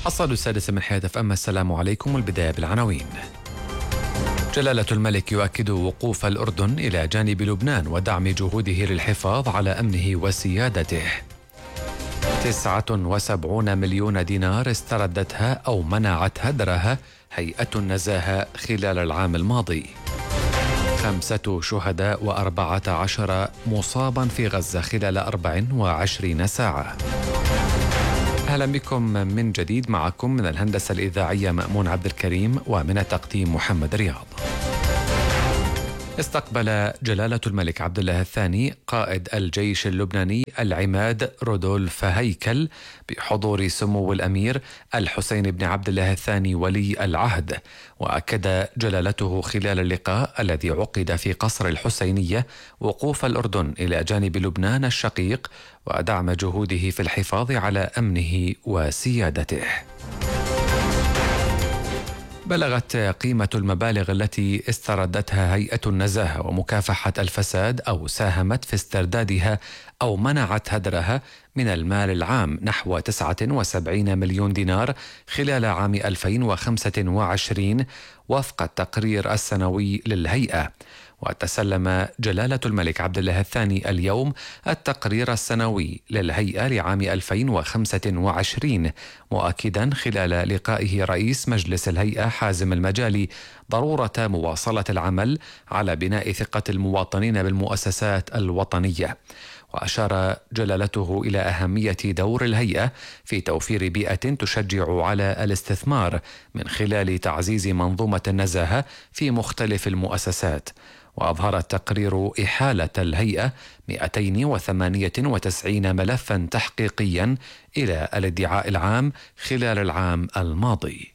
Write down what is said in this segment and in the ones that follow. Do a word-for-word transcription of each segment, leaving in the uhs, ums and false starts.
الصاد السادس من حياة اف ام. السلام عليكم. البداية بالعناوين. جلالة الملك يؤكد وقوف الأردن إلى جانب لبنان ودعم جهوده للحفاظ على أمنه وسيادته. تسعة وسبعون مليون دينار استردتها أو منعت هدرها هيئة النزاهة خلال العام الماضي. خمسة شهداء وأربعة عشر مصابا في غزة خلال أربع وعشرين ساعة. أهلا بكم من جديد. معكم من الهندسة الإذاعية مأمون عبد الكريم ومن التقديم محمد رياض. استقبل جلالة الملك عبد الله الثاني قائد الجيش اللبناني العماد رودولف هيكل بحضور سمو الأمير الحسين بن عبد الله الثاني ولي العهد. وأكد جلالته خلال اللقاء الذي عقد في قصر الحسينية وقوف الأردن إلى جانب لبنان الشقيق ودعم جهوده في الحفاظ على أمنه وسيادته. بلغت قيمة المبالغ التي استردتها هيئة النزاهة ومكافحة الفساد أو ساهمت في استردادها أو منعت هدرها من المال العام نحو تسعة وسبعين مليون دينار خلال عام ألفين وخمسة وعشرين وفق التقرير السنوي للهيئة. وتسلم جلالة الملك عبد الله الثاني اليوم التقرير السنوي للهيئة لعام ألفين وخمسة وعشرين، مؤكدا خلال لقائه رئيس مجلس الهيئة حازم المجالي ضرورة مواصلة العمل على بناء ثقة المواطنين بالمؤسسات الوطنية. وأشار جلالته إلى أهمية دور الهيئة في توفير بيئة تشجع على الاستثمار من خلال تعزيز منظومة النزاهة في مختلف المؤسسات. وأظهر التقرير إحالة الهيئة مئتين وثمانية وتسعين ملفا تحقيقيا إلى الادعاء العام خلال العام الماضي.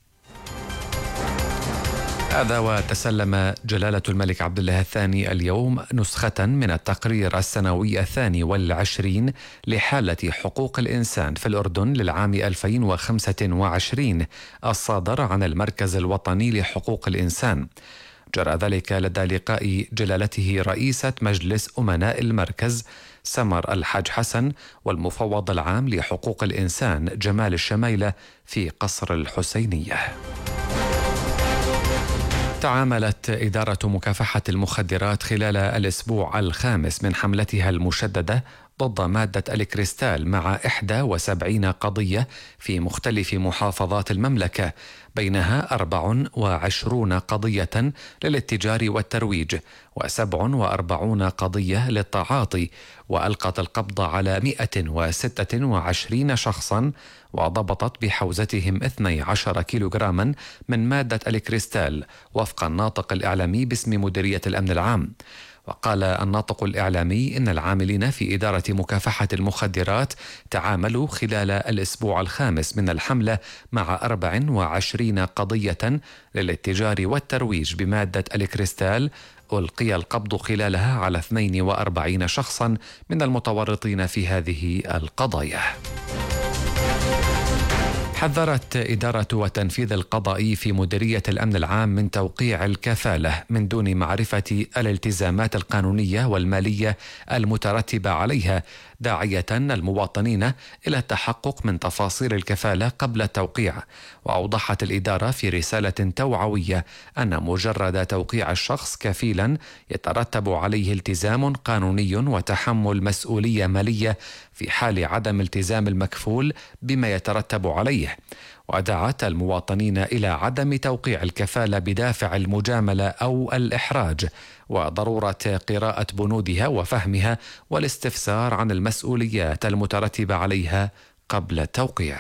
هذا وتسلم جلالة الملك عبد الله الثاني اليوم نسخة من التقرير السنوي الثاني والعشرين لحالة حقوق الإنسان في الأردن للعام ألفين وخمسة وعشرين الصادر عن المركز الوطني لحقوق الإنسان. جرى ذلك لدى لقاء جلالته رئيسة مجلس أمناء المركز سمر الحاج حسن والمفوض العام لحقوق الإنسان جمال الشميلة في قصر الحسينية. تعاملت إدارة مكافحة المخدرات خلال الأسبوع الخامس من حملتها المشددة ضد مادة الكريستال مع إحدى وسبعين قضية في مختلف محافظات المملكة، بينها أربع وعشرون قضية للاتجار والترويج وسبع وأربعون قضية للتعاطي. وألقت القبض على مئة وستة وعشرين شخصا وضبطت بحوزتهم اثني عشر كيلوغراما من مادة الكريستال وفق الناطق الإعلامي باسم مديرية الأمن العام. وقال الناطق الإعلامي إن العاملين في إدارة مكافحة المخدرات تعاملوا خلال الأسبوع الخامس من الحملة مع أربع وعشرين قضية للاتجار والترويج بمادة الكريستال ألقي القبض خلالها على اثنين وأربعين شخصا من المتورطين في هذه القضايا. حذرت إدارة وتنفيذ القضائي في مديرية الأمن العام من توقيع الكفالة من دون معرفة الالتزامات القانونية والمالية المترتبة عليها، داعية المواطنين إلى التحقق من تفاصيل الكفالة قبل التوقيع. وأوضحت الإدارة في رسالة توعوية أن مجرد توقيع الشخص كفيلا يترتب عليه التزام قانوني وتحمل مسؤولية مالية في حال عدم التزام المكفول بما يترتب عليه. ودعت المواطنين إلى عدم توقيع الكفالة بدافع المجاملة أو الإحراج، وضرورة قراءة بنودها وفهمها والاستفسار عن المسؤوليات المترتبة عليها قبل التوقيع.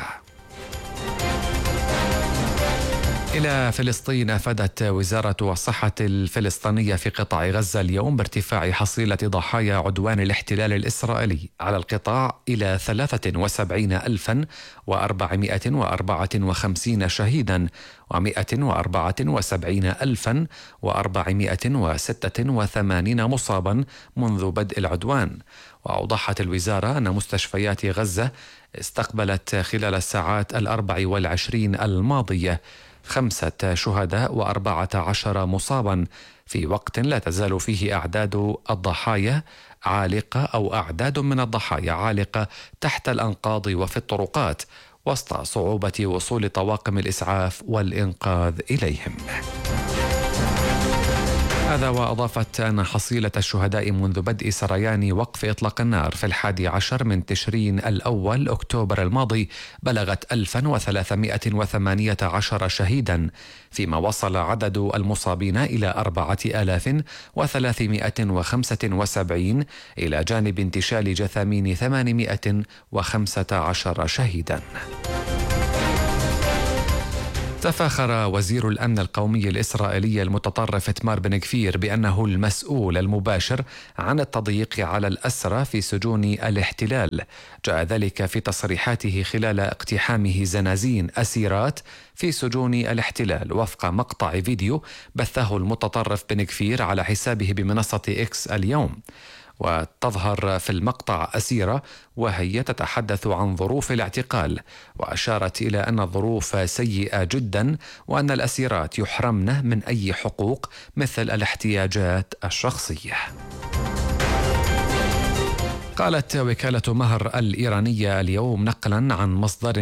إلى فلسطين. أفادت وزارة الصحة الفلسطينية في قطاع غزة اليوم بارتفاع حصيلة ضحايا عدوان الاحتلال الإسرائيلي على القطاع إلى ثلاثة وسبعين ألفا وأربعمائة وأربعة وخمسين شهيدا ومائة وأربعة وسبعين ألفا وأربعمائة وستة وثمانين مصابا منذ بدء العدوان. وأوضحت الوزارة أن مستشفيات غزة استقبلت خلال الساعات الأربع والعشرين الماضية خمسة شهداء وأربعة عشر مصابا، في وقت لا تزال فيه أعداد الضحايا عالقة أو أعداد من الضحايا عالقة تحت الأنقاض وفي الطرقات. وسط صعوبة وصول طواقم الإسعاف والإنقاذ إليهم. هذا وأضافت أن حصيلة الشهداء منذ بدء سريان وقف إطلاق النار في الحادي عشر من تشرين الأول أكتوبر الماضي بلغت ألفا وثلاثمائة وثمانية عشر شهيدا، فيما وصل عدد المصابين إلى أربعة آلاف وثلاثمائة وخمسة وسبعين إلى جانب انتشال جثامين ثمانمائة وخمسة عشر شهيدا. تفاخر وزير الأمن القومي الإسرائيلي المتطرف إتمار بن غفير بأنه المسؤول المباشر عن التضييق على الأسرى في سجون الاحتلال. جاء ذلك في تصريحاته خلال اقتحامه زنازين أسيرات في سجون الاحتلال وفق مقطع فيديو بثه المتطرف بن غفير على حسابه بمنصة إكس اليوم. وتظهر في المقطع أسيرة وهي تتحدث عن ظروف الاعتقال، وأشارت إلى أن الظروف سيئة جدا وأن الأسيرات يحرمن من أي حقوق مثل الاحتياجات الشخصية. قالت وكالة مهر الإيرانية اليوم نقلا عن مصدر